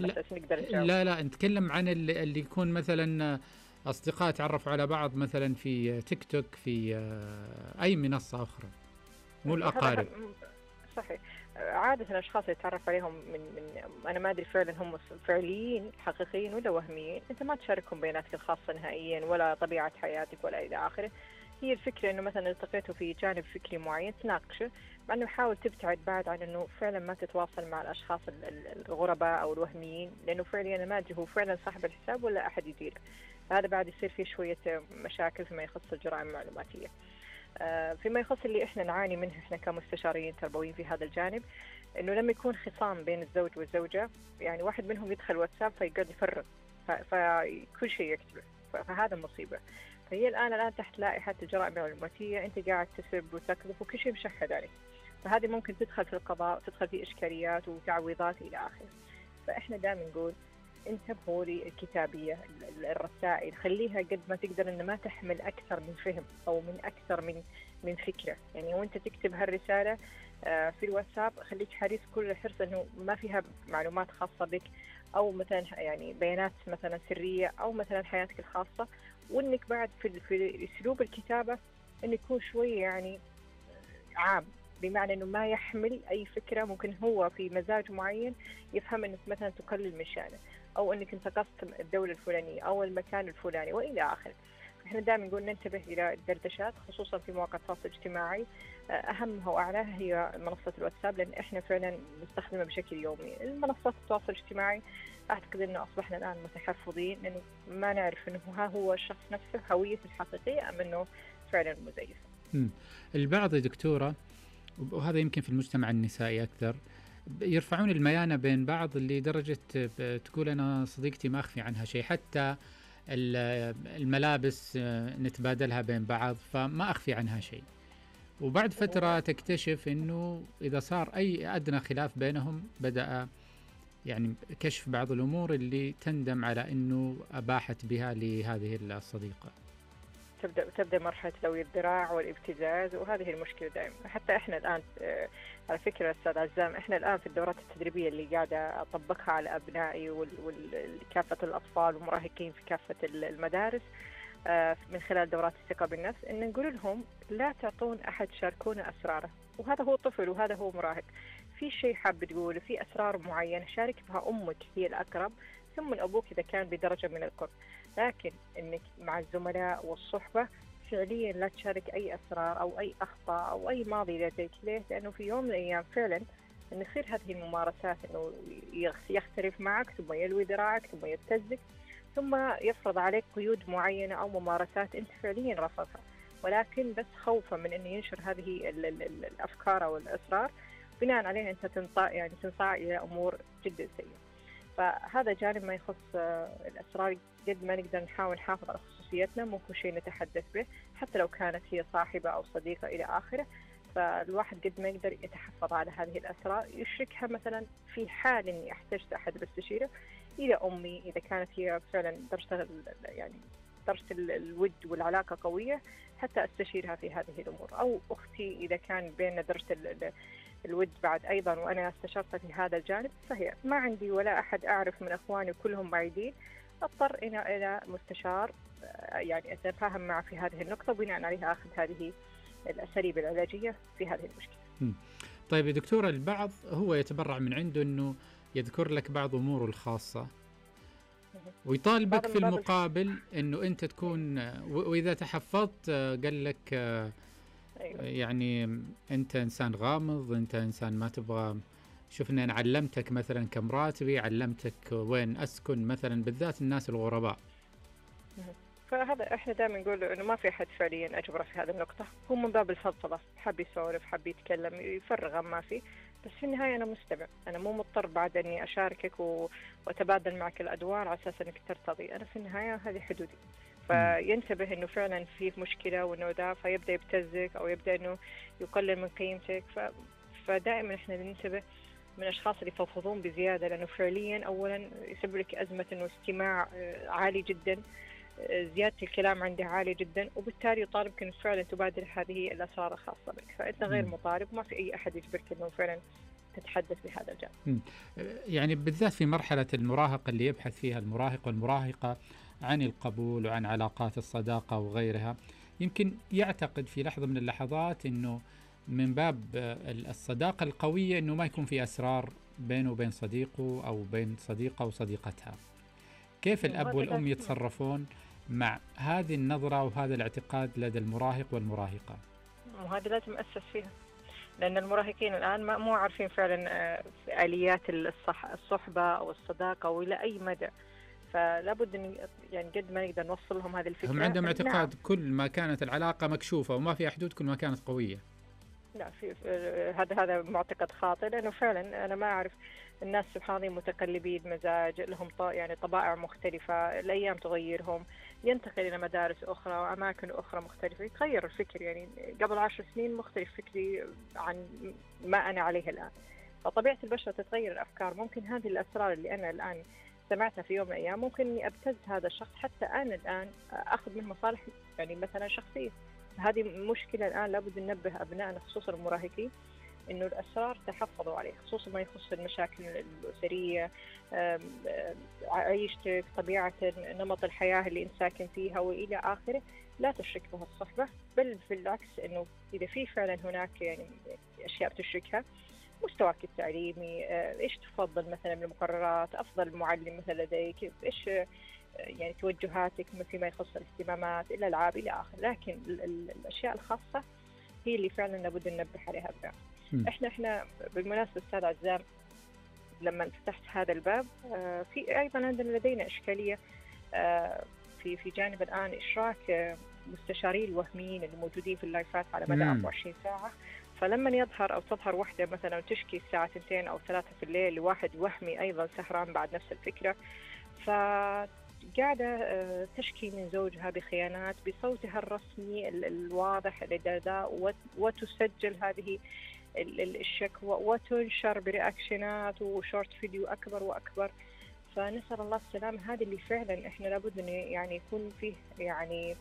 على أساس نقدر نجاوب. لا نتكلم عن اللي يكون مثلا أصدقاء تعرفوا على بعض مثلا في تيك توك، في أي منصة أخرى، مو الأقارب. صحيح. عادة الأشخاص اللي يتعرف عليهم من أنا ما أدري فعلا هم فعليين حقيقيين ولا وهميين، أنت ما تشاركهم بياناتك الخاصة نهائيا ولا طبيعة حياتك ولا إلى آخره. هي الفكرة إنه مثلا التقيته في جانب فكري معين تناقشه، مع إنه حاول تبتعد بعد عن إنه فعلا ما تتواصل مع الأشخاص الغرباء أو الوهميين، لأنه فعليا أنا ما أدري هو فعلا صاحب الحساب ولا أحد يديره. فهذا بعد يصير فيه شوية مشاكل فيما يخص الجرائم المعلوماتية. فيما يخص اللي إحنا نعاني منه إحنا كمستشارين تربويين في هذا الجانب، إنه لما يكون خصام بين الزوج والزوجة، يعني واحد منهم يدخل واتساب فيقعد يفرغ فكل شيء يكتبه، فهذا مصيبة. فهي الآن تحت لائحة الجرائم المعلوماتية، أنت قاعد تسب وتكذب وكل شيء مشهد عليك، فهذه ممكن تدخل في القضاء وتدخل في إشكاليات وتعويضات إلى آخره. فإحنا دائما نقول انتبهوا للكتابية، الرسائل خليها قد ما تقدر إن ما تحمل أكثر من فهم أو من أكثر من فكرة. يعني وأنت تكتب هالرسالة في الواتساب خليك حريص كل الحرص إنه ما فيها معلومات خاصة بك، أو مثلا يعني بيانات مثلا سرية، أو مثلا حياتك الخاصة. وإنك بعد في أسلوب الكتابة إنه يكون شوي يعني عام، بمعنى إنه ما يحمل أي فكرة ممكن هو في مزاج معين يفهم إنك مثلا تقلل من شأنه، أو إنك انتقصت الدولة الفلانية أو المكان الفلاني وإلى آخره. إحنا دائما نقول ننتبه إلى الدردشات خصوصا في مواقع التواصل الاجتماعي، أهمها وأعلاها هي منصة الواتساب، لأن إحنا فعلا نستخدمها بشكل يومي. المنصات التواصل الاجتماعي أعتقد إنه أصبحنا الآن متحفظين، لأنه ما نعرف إنه ها هو الشخص نفسه هويته الحقيقية أم إنه فعلا مزيف. البعض يا دكتورة، وهذا يمكن في المجتمع النسائي أكثر، يرفعون الميانة بين بعض لدرجة تقول أنا صديقتي ما أخفي عنها شيء، حتى الملابس نتبادلها بين بعض فما أخفي عنها شيء. وبعد فترة تكتشف أنه إذا صار أي أدنى خلاف بينهم بدأ يعني كشف بعض الأمور اللي تندم على أنه أباحت بها لهذه الصديقة. تبدأ مرحلة لوي الذراع والابتزاز، وهذه المشكلة دائما. حتى إحنا الآن على فكرة أستاذ عزام، إحنا الآن في الدورات التدريبية اللي قاعدة أطبقها على أبنائي وكافة الأطفال والمراهقين في كافة المدارس من خلال دورات الثقة بالنفس، إن نقول لهم لا تعطون أحد شاركونا أسراره، وهذا هو طفل وهذا هو مراهق، في شيء حاب تقوله، في أسرار معينة شارك بها أمك هي الأقرب، ثم أبوك إذا كان بدرجة من القرب. لكن إنك مع الزملاء والصحبة فعليا لا تشارك أي أسرار أو أي أخطاء أو أي ماضي لديك. ليه؟ لأنه في يوم من الأيام فعلا أن يصير هذه الممارسات، أنه يختلف معك ثم يلوي ذراعك ثم يبتزك ثم يفرض عليك قيود معينة أو ممارسات أنت فعليا رفضها، ولكن بس خوفا من أن ينشر هذه الأفكار أو الأسرار، بناء عليها أنت تنصاع إلى أمور جدا سيئة. فهذا جانب ما يخص الأسرار، قد ما نقدر نحاول نحافظ على خصوصيتنا، مو كل شيء نتحدث به حتى لو كانت هي صاحبة أو صديقة إلى آخره. فالواحد قد ما يقدر يتحفظ على هذه الأسرار، يشركها مثلا في حال إني احتجت أحد بستشيره إلى أمي إذا كانت هي فعلا درجة الود والعلاقة قوية، حتى أستشيرها في هذه الأمور، أو أختي إذا كان بيننا درجة الود بعد أيضا وأنا استشرت في هذا الجانب، فهي ما عندي ولا أحد أعرف من أخواني كلهم بعيدين، أضطر إلى مستشار يعني أتفاهم معه في هذه النقطة، وبناء عليها أخذ هذه الأساليب العلاجية في هذه المشكلة. طيب يا دكتورة، البعض هو يتبرع من عنده أنه يذكر لك بعض أموره الخاصة ويطالبك في المقابل أنه أنت تكون وإذا تحفظت قال لك أيوة. يعني أنت إنسان غامض، أنت إنسان ما تبغى، شوفنا أنا علمتك مثلا كم راتبي، علمتك وين أسكن مثلا، بالذات الناس الغرباء. فهذا احنا دائما نقول انه ما في احد فعليا اجبره في هذه النقطه، هو من باب الفضفضه، حاب يسولف حاب يتكلم يفرغ ما في، بس في النهايه انا مستمع، انا مو مضطر بعد اني اشاركك واتبادل معك الادوار على اساس انك ترتضي، انا في النهايه هذه حدودي. فينتبه انه فعلا في مشكله وانه ذا، فيبدا يبتزك او يبدا انه يقلل من قيمتك. فدائما احنا ننتبه من الاشخاص اللي يفضفضون بزياده، لانه فعليا اولا يسبب لك ازمه انه استماع عالي جدا، زيادة الكلام عنده عالي جدا، وبالتالي يطالبك أن فعلا تبادل هذه الأسرار الخاصة بك، فأنت غير مطالب، وما في أي أحد يجبرك أنه فعلا تتحدث بهذا الجانب. يعني بالذات في مرحلة المراهقة اللي يبحث فيها المراهق والمراهقة عن القبول وعن علاقات الصداقة وغيرها، يمكن يعتقد في لحظة من اللحظات أنه من باب الصداقة القوية أنه ما يكون في أسرار بينه وبين صديقه أو بين صديقه وصديقتها. كيف الأب والأم يتصرفون مع هذه النظرة وهذا الاعتقاد لدى المراهق والمراهقة؟ وهذا لازم أسس فيها، لأن المراهقين الآن مو عارفين فعلا آليات الصحبة أو الصداقة وإلى أي مدى، فلا بد إن يعني قد ما نقدر نوصل لهم هذه الفكرة. هم عندهم اعتقاد كل ما كانت العلاقة مكشوفة وما فيها حدود كل ما كانت قوية. لا، هذا معتقد خاطئ، لأنه فعلا أنا ما أعرف الناس سبحان الله متقلبين مزاج، لهم يعني طبائع مختلفة، الأيام تغيرهم، ينتقل إلى مدارس أخرى وأماكن أخرى مختلفة، يتغير الفكر. يعني قبل 10 سنين مختلف فكري عن ما أنا عليه الآن، فطبيعة البشر تتغير الأفكار. ممكن هذه الأسرار اللي أنا الآن سمعتها في يوم من الأيام ممكن إني أبتز هذا الشخص حتى أنا الآن أخذ منه مصالح يعني مثلا شخصية. هذه مشكلة الآن لابد ننبه أبنائنا خصوصا المراهقين إنه الأسرار تحفظوا عليه، خصوصا ما يخص المشاكل الأسرية، عيشتك، طبيعة نمط الحياة اللي أنت ساكن فيها وإلى آخره. لا تشرك بها الصحبة، بل في العكس إنه إذا في فعلا هناك يعني أشياء بتشركها، مستواك التعليمي، إيش تفضل مثلا من المقررات، أفضل معلم مثلا لديك، إيش يعني توجهاتك فيما يخص الاهتمامات، الألعاب إلى آخره. لكن الأشياء الخاصة هي اللي فعلا لابد ننبه عليها أبناء. إحنا بالمناسبة أستاذ عزام لما فتحت هذا الباب في أيضا عندنا لدينا إشكالية في جانب الآن إشراك مستشاري الوهميين اللي موجودين في اللايفات على مدى 24 ساعة. فلما يظهر أو تظهر وحدة مثلا تشكي الساعة 2 أو 3 في الليل لواحد وهمي أيضا سهران بعد نفس الفكرة، فقاعدة تشكي من زوجها بخيانات بصوتها الرسمي الواضح للأداء، وتسجل هذه الشكوى وتنشر برياكشنات وشورت فيديو أكبر وأكبر. فنسأل الله السلامة. هذا اللي فعلا إحنا لابد أن يعني يكون فيه يعني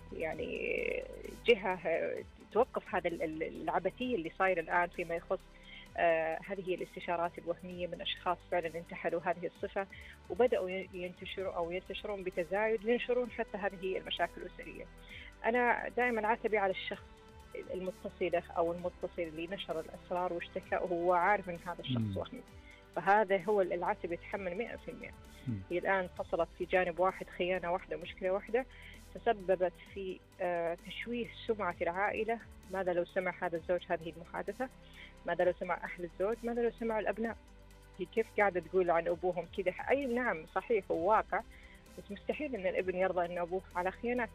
جهة توقف هذا العبثية اللي صاير الآن فيما يخص هذه الاستشارات الوهمية من أشخاص فعلا انتحلوا هذه الصفة وبدأوا ينتشرون بتزايد، ينشرون حتى هذه المشاكل الأسرية. أنا دائما عاتبي على الشخص المتصل أو المتصل اللي نشر الأسرار واشتكى وهو عارف أن هذا الشخص وهمي، فهذا هو العاتب يتحمل 100%. هي الآن اتصلت في جانب واحد، خيانة واحدة، مشكلة واحدة تسببت في تشويه سمعة العائلة. ماذا لو سمع هذا الزوج هذه المحادثة؟ ماذا لو سمع أهل الزوج؟ ماذا لو سمع الأبناء؟ هي كيف قاعدة تقول عن أبوهم كذا؟ أي نعم صحيح هو واقع، بس مستحيل أن الابن يرضى أن أبوه على خيانات.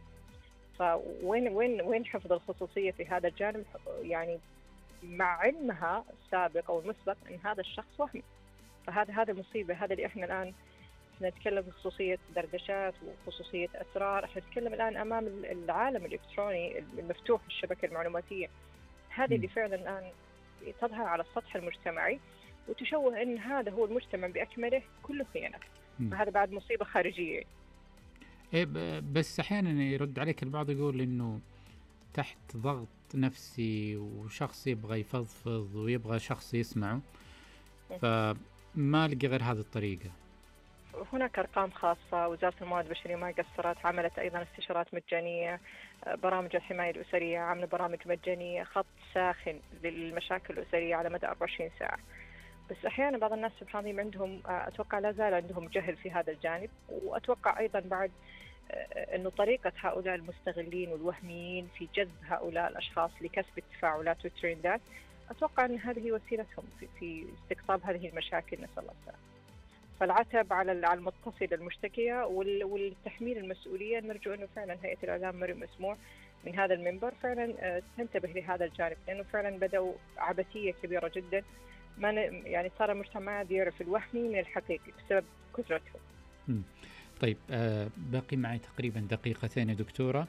فوين حفظ الخصوصية في هذا الجانب؟ يعني مع علمها السابق أو المسبق أن هذا الشخص وهمي. فهذا مصيبة. هذا اللي إحنا الآن نتكلم في خصوصية دردشات وخصوصية أسرار. إحنا نتكلم الآن أمام العالم الإلكتروني المفتوح، الشبكة المعلوماتية. هذه اللي فعلا الآن تظهر على السطح المجتمعي وتشوه أن هذا هو المجتمع بأكمله كله خيانة. فهذا بعد مصيبة خارجية. بس أحيانا يرد عليك البعض يقول إنه تحت ضغط نفسي وشخص يبغى يفضفض ويبغى شخص يسمعه، فما لقي غير هذه الطريقة. هناك أرقام خاصة، وزارة الموارد البشرية ما قصرت، عملت أيضا استشارات مجانية، برامج الحماية الأسرية عملوا برامج مجانية، خط ساخن للمشاكل الأسرية على مدى 24 ساعة. بس أحيانا بعض الناس سبحان الله عندهم أتوقع لا زال عندهم جهل في هذا الجانب، وأتوقع أيضا بعد أنه طريقة هؤلاء المستغلين والوهميين في جذب هؤلاء الأشخاص لكسب التفاعلات والترندات، أتوقع أن هذه وسيلتهم في استقطاب هذه المشاكل. نسأل الله السلامة. فالعتب على المتصل المشتكية والتحميل المسؤولية. نرجو أنه فعلا هيئة الإعلام مرئي مسموع من هذا المنبر فعلا تنتبه لهذا الجانب، لأنه فعلا بدأوا عبثية كبيرة جدا. ما يعني صار المجتمع يعرف الوهمي من الحقيقي بسبب كثرته. طيب باقي معي تقريبا دقيقتين يا دكتورة.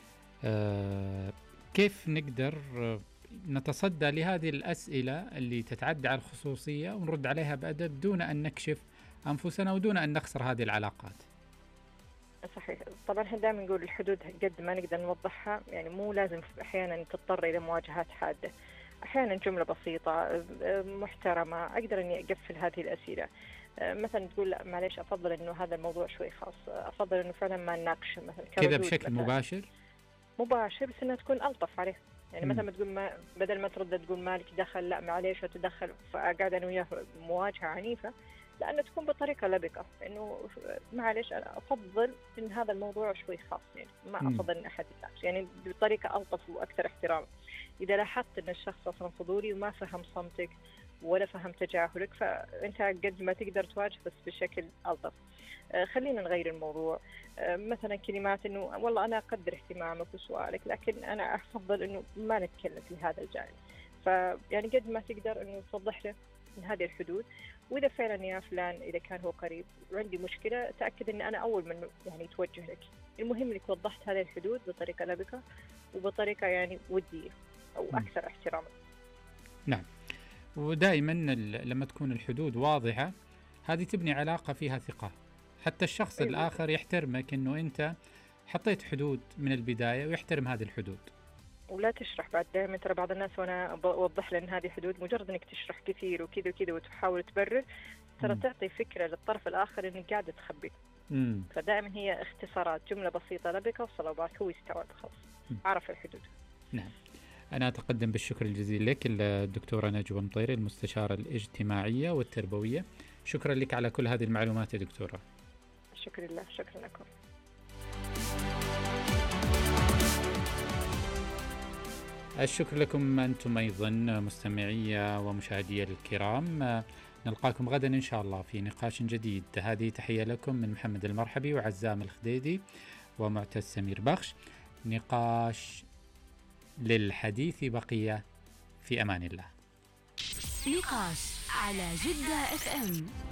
كيف نقدر نتصدى لهذه الأسئلة اللي تتعدى على الخصوصية ونرد عليها بأدب دون أن نكشف أنفسنا ودون أن نخسر هذه العلاقات؟ صحيح. طبعا احنا دائما نقول الحدود قد ما نقدر نوضحها، يعني مو لازم أحيانا تضطر إلى مواجهات حادة. أحيانا جملة بسيطة محترمة أقدر إني أقفل هذه الأسئلة. مثلا تقول لا معليش أفضل إنه هذا الموضوع شوي خاص، أفضل إنه فعلا ما نناقشه مثلا كذا كردود بشكل مثلا مباشر، بس إنها تكون ألطف عليه. يعني مثلا ما تقول ما بدل ما ترد تقول مالك دخل، لا معليش أتدخل، فقاعد أنا وياه مواجهة عنيفة، لأنه تكون بطريقة لبقة، إنه معلش أنا أفضل إن هذا الموضوع شوي خاص، يعني ما أفضل إن أحد يناقش، يعني بطريقة ألطف وأكثر احترام. إذا لاحظت إن الشخص أصلا فضولي وما فهم صمتك ولا فهم تجاهلك، فأنت قد ما تقدر تواجه بس بشكل ألطف. خلينا نغير الموضوع. مثلا كلمات إنه والله أنا أقدر اهتمامك وسؤالك، لكن أنا أفضل إنه ما نتكلم في هذا الجانب. فيعني قد ما تقدر إنه توضح له من هذه الحدود. وإذا فعلا يا فلان إذا كان هو قريب وعندي مشكلة، تأكد إن أنا أول من يعني توجه لك. المهم إنك وضحت هذه الحدود بطريقة لبقة وبطريقة يعني ودية أو أكثر احتراما. نعم، ودائما لما تكون الحدود واضحة هذه تبني علاقة فيها ثقة، حتى الشخص الآخر يحترمك إنه أنت حطيت حدود من البداية ويحترم هذه الحدود. ولا تشرح بعد، دائما ترى بعض الناس وانا بوضح لان هذه حدود، مجرد انك تشرح كثير وكذا وكذا وتحاول تبرر، ترى تعطي فكره للطرف الاخر انك قاعده تخبي. فدائما هي اختصارات، جمله بسيطه لبقه وصلوات، هو يستوعب خلاص عرف الحدود. نعم، أنا أتقدم بالشكر الجزيل لك الدكتورة نجوى مطيري المستشارة الاجتماعية والتربوية. شكرا لك على كل هذه المعلومات يا دكتورة. شكرا لله، شكرا لكم. الشكر لكم أنتم أيضا مستمعي ومشاهدي الكرام، نلقاكم غدا إن شاء الله في نقاش جديد. هذه تحية لكم من محمد المرحبي وعزام الخديدي ومعتز سمير بخش. نقاش للحديث بقية، في أمان الله. نقاش على جدة FM.